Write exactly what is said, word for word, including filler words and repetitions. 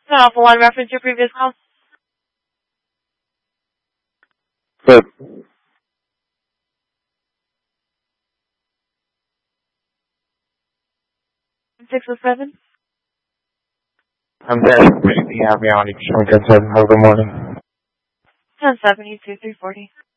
Alpha one, reference your previous call. Good. six oh seven. I'm there. You have me on. You can show me ten seven. Have a good morning. ten seventy-two, three forty.